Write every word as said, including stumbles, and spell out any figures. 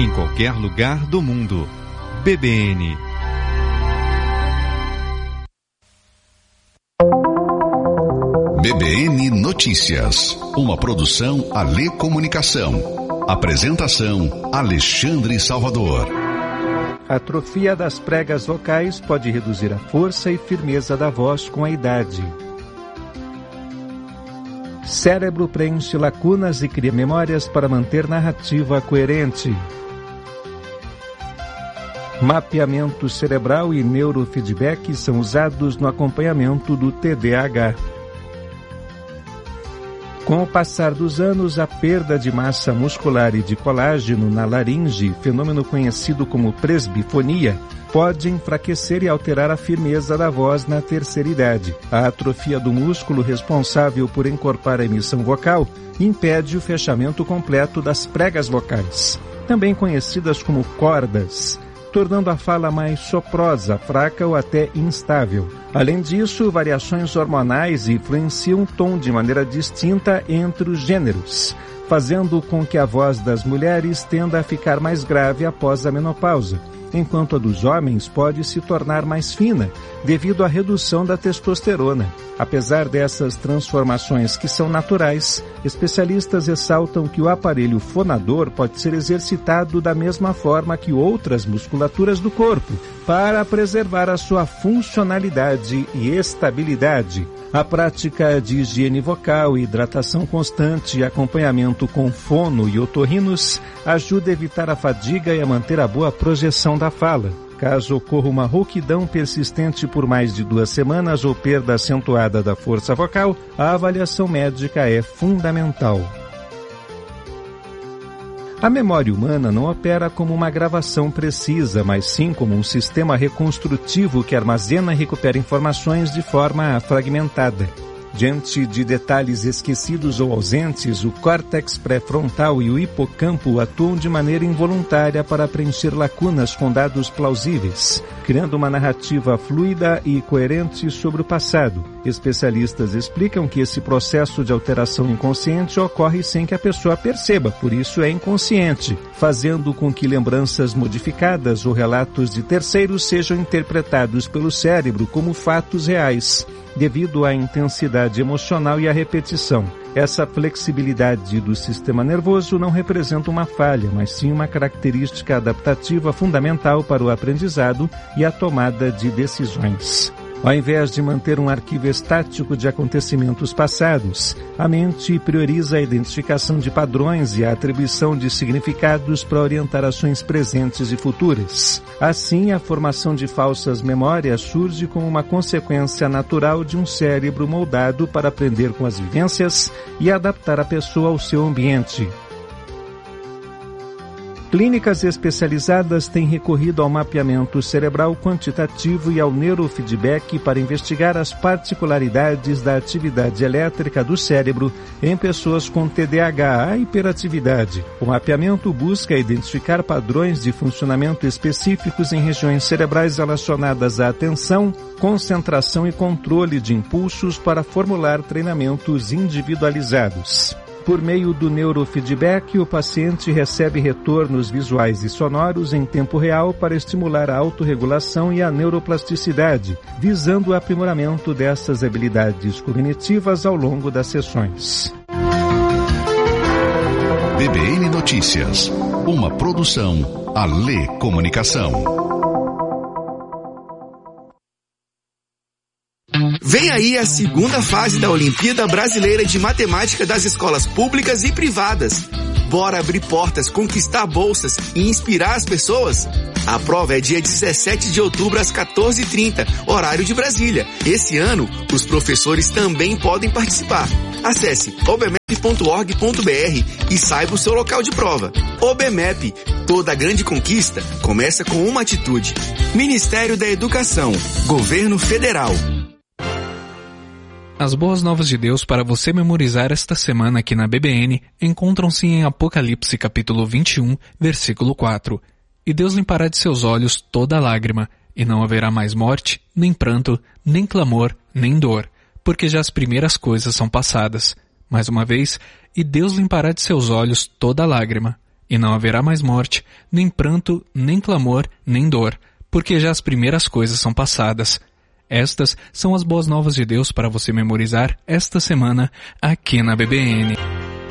em qualquer lugar do mundo. B B N. B B N Notícias, uma produção Alê Comunicação. Apresentação Alexandre Salvador. A atrofia das pregas vocais pode reduzir a força e firmeza da voz com a idade. Cérebro preenche lacunas e cria memórias para manter narrativa coerente. Mapeamento cerebral e neurofeedback são usados no acompanhamento do T D A H. Com o passar dos anos, a perda de massa muscular e de colágeno na laringe, fenômeno conhecido como presbifonia, pode enfraquecer e alterar a firmeza da voz na terceira idade. A atrofia do músculo responsável por encorpar a emissão vocal impede o fechamento completo das pregas vocais, também conhecidas como cordas, tornando a fala mais soprosa, fraca ou até instável. Além disso, variações hormonais influenciam o tom de maneira distinta entre os gêneros, fazendo com que a voz das mulheres tenda a ficar mais grave após a menopausa, enquanto a dos homens pode se tornar mais fina, devido à redução da testosterona. Apesar dessas transformações que são naturais, especialistas ressaltam que o aparelho fonador pode ser exercitado da mesma forma que outras musculaturas do corpo, para preservar a sua funcionalidade e estabilidade. A prática de higiene vocal, hidratação constante e acompanhamento com fono e otorrinos ajuda a evitar a fadiga e a manter a boa projeção da fala. Caso ocorra uma rouquidão persistente por mais de duas semanas ou perda acentuada da força vocal, a avaliação médica é fundamental. A memória humana não opera como uma gravação precisa, mas sim como um sistema reconstrutivo que armazena e recupera informações de forma fragmentada. Diante de detalhes esquecidos ou ausentes, o córtex pré-frontal e o hipocampo atuam de maneira involuntária para preencher lacunas com dados plausíveis, criando uma narrativa fluida e coerente sobre o passado. Especialistas explicam que esse processo de alteração inconsciente ocorre sem que a pessoa perceba, por isso é inconsciente, fazendo com que lembranças modificadas ou relatos de terceiros sejam interpretados pelo cérebro como fatos reais, devido à intensidade emocional e à repetição. Essa flexibilidade do sistema nervoso não representa uma falha, mas sim uma característica adaptativa fundamental para o aprendizado e a tomada de decisões. Ao invés de manter um arquivo estático de acontecimentos passados, a mente prioriza a identificação de padrões e a atribuição de significados para orientar ações presentes e futuras. Assim, a formação de falsas memórias surge como uma consequência natural de um cérebro moldado para aprender com as vivências e adaptar a pessoa ao seu ambiente. Clínicas especializadas têm recorrido ao mapeamento cerebral quantitativo e ao neurofeedback para investigar as particularidades da atividade elétrica do cérebro em pessoas com T D A H, a hiperatividade. O mapeamento busca identificar padrões de funcionamento específicos em regiões cerebrais relacionadas à atenção, concentração e controle de impulsos para formular treinamentos individualizados. Por meio do neurofeedback, o paciente recebe retornos visuais e sonoros em tempo real para estimular a autorregulação e a neuroplasticidade, visando o aprimoramento dessas habilidades cognitivas ao longo das sessões. B B N Notícias, uma produção Alê Comunicação. Vem aí a segunda fase da Olimpíada Brasileira de Matemática das escolas públicas e privadas. Bora abrir portas, conquistar bolsas e inspirar as pessoas? A prova é dia dezessete de outubro às quatorze e trinta, horário de Brasília. Esse ano, os professores também podem participar. Acesse obmep ponto org ponto br e saiba o seu local de prova. OBMEP, toda grande conquista começa com uma atitude. Ministério da Educação, Governo Federal. As boas novas de Deus para você memorizar esta semana aqui na B B N encontram-se em Apocalipse capítulo vinte e um, versículo quatro. E Deus limpará de seus olhos toda lágrima, e não haverá mais morte, nem pranto, nem clamor, nem dor, porque já as primeiras coisas são passadas. Mais uma vez, e Deus limpará de seus olhos toda lágrima, e não haverá mais morte, nem pranto, nem clamor, nem dor, porque já as primeiras coisas são passadas. Estas são as boas novas de Deus para você memorizar esta semana aqui na B B N.